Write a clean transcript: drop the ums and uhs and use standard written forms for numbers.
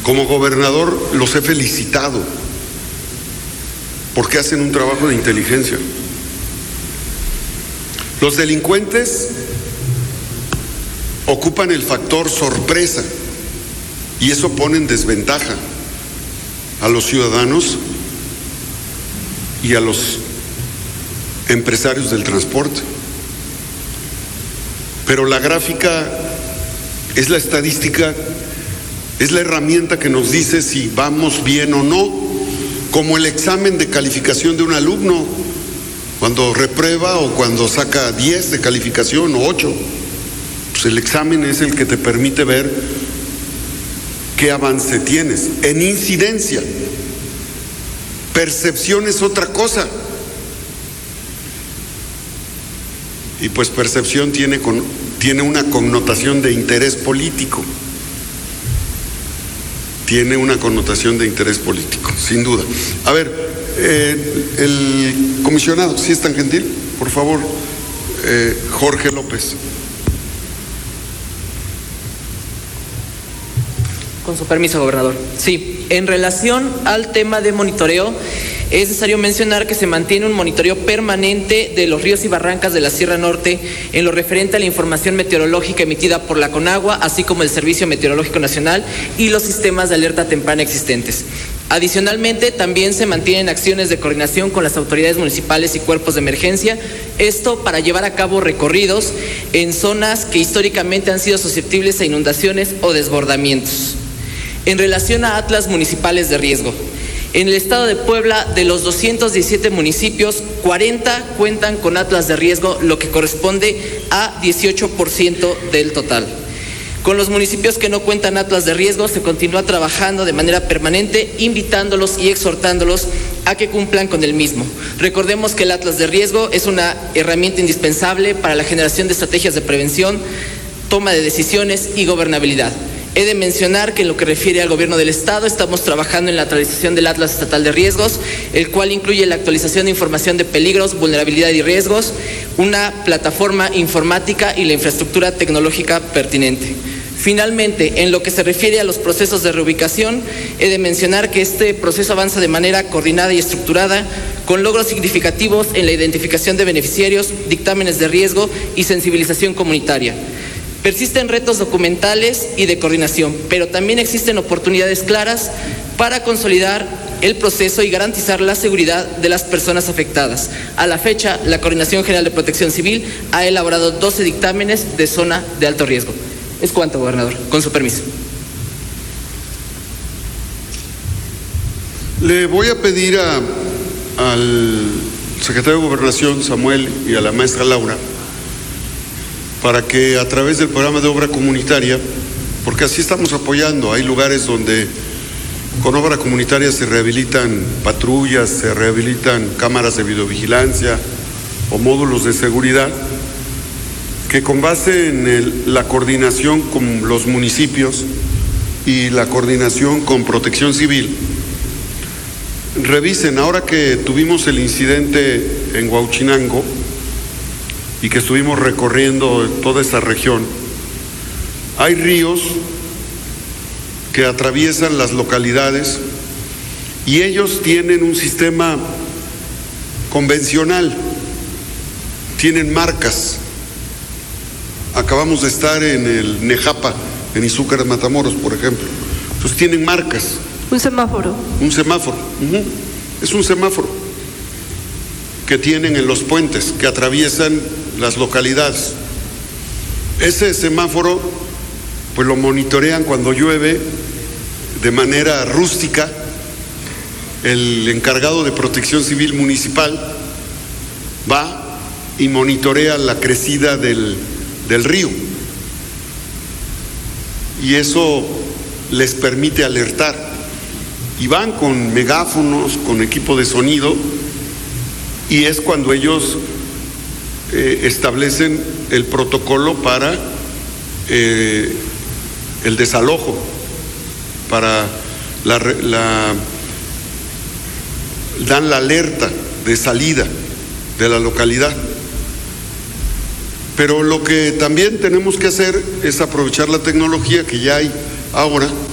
Como gobernador los he felicitado porque hacen un trabajo de inteligencia. Los delincuentes ocupan el factor sorpresa y eso pone en desventaja a los ciudadanos y a los empresarios del transporte. Pero la gráfica es la estadística, es la herramienta que nos dice si vamos bien o no, como el examen de calificación de un alumno, cuando reprueba o cuando saca 10 de calificación o 8. Pues el examen es el que te permite ver qué avance tienes. En incidencia, percepción es otra cosa. Y pues percepción tiene una connotación de interés político. Tiene una connotación de interés político, sin duda. A ver, el comisionado, si es tan gentil, por favor, Jorge López. Con su permiso, gobernador. Sí, en relación al tema de monitoreo, es necesario mencionar que se mantiene un monitoreo permanente de los ríos y barrancas de la Sierra Norte en lo referente a la información meteorológica emitida por la CONAGUA, así como el Servicio Meteorológico Nacional y los sistemas de alerta temprana existentes. Adicionalmente, también se mantienen acciones de coordinación con las autoridades municipales y cuerpos de emergencia, esto para llevar a cabo recorridos en zonas que históricamente han sido susceptibles a inundaciones o desbordamientos. En relación a atlas municipales de riesgo, en el estado de Puebla, de los 217 municipios, 40 cuentan con atlas de riesgo, lo que corresponde a 18% del total. Con los municipios que no cuentan atlas de riesgo, se continúa trabajando de manera permanente, invitándolos y exhortándolos a que cumplan con el mismo. Recordemos que el atlas de riesgo es una herramienta indispensable para la generación de estrategias de prevención, toma de decisiones y gobernabilidad. He de mencionar que en lo que refiere al gobierno del Estado, estamos trabajando en la actualización del Atlas Estatal de Riesgos, el cual incluye la actualización de información de peligros, vulnerabilidad y riesgos, una plataforma informática y la infraestructura tecnológica pertinente. Finalmente, en lo que se refiere a los procesos de reubicación, he de mencionar que este proceso avanza de manera coordinada y estructurada, con logros significativos en la identificación de beneficiarios, dictámenes de riesgo y sensibilización comunitaria. Persisten retos documentales y de coordinación, pero también existen oportunidades claras para consolidar el proceso y garantizar la seguridad de las personas afectadas. A la fecha, la Coordinación General de Protección Civil ha elaborado 12 dictámenes de zona de alto riesgo. Es cuanto, gobernador. Con su permiso. Le voy a pedir al secretario de Gobernación, Samuel, y a la maestra Laura, para que a través del programa de obra comunitaria, porque así estamos apoyando, hay lugares donde con obra comunitaria se rehabilitan patrullas, se rehabilitan cámaras de videovigilancia o módulos de seguridad, que con base en la coordinación con los municipios y la coordinación con Protección Civil, revisen, ahora que tuvimos el incidente en Huauchinango, y que estuvimos recorriendo toda esta región, hay ríos que atraviesan las localidades y ellos tienen un sistema convencional, tienen marcas. Acabamos de estar en el Nejapa, en Izúcar, Matamoros, por ejemplo. Entonces tienen marcas. Un semáforo. Un semáforo. Es un semáforo que tienen en los puentes que atraviesan las localidades. Ese semáforo pues lo monitorean cuando llueve de manera rústica. El encargado de Protección Civil Municipal va y monitorea la crecida del río y eso les permite alertar, y van con megáfonos, con equipo de sonido, y es cuando ellos establecen el protocolo para el desalojo, para dan la alerta de salida de la localidad. Pero lo que también tenemos que hacer es aprovechar la tecnología que ya hay ahora